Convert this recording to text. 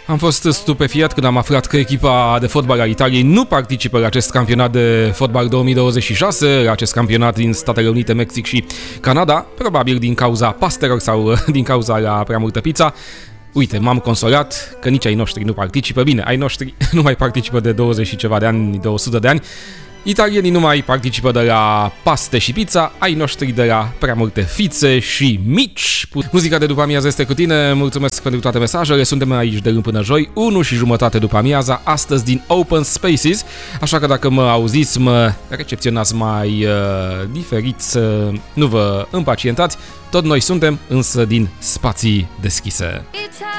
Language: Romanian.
Am fost stupefiat când am aflat că echipa de fotbal a Italiei nu participă la acest campionat de fotbal 2026, la acest campionat din Statele Unite, Mexic și Canada, probabil din cauza pastelor sau din cauza la prea multă pizza. Uite, m-am consolat că nici ai noștri nu participă. Bine, ai noștri nu mai participă de 20 și ceva de ani, de 100 de ani. Italienii nu mai participă de la paste și pizza, ai noștri de la prea multe fițe și mici. Muzica de după amiază este cu tine, mulțumesc pentru toate mesajele, suntem aici de luni până joi, 1:30 după amiaza, astăzi din Open Spaces, așa că dacă mă auziți, mă recepționați mai diferit, nu vă împacientați, tot noi suntem însă din spații deschise.